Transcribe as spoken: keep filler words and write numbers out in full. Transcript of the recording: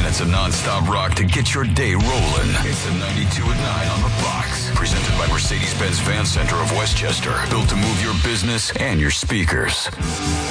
minutes of nonstop rock to get your day rolling. It's the ninety-two at nine on the Box. Presented by Mercedes-Benz Fan Center of Westchester. Built to move your business and your speakers.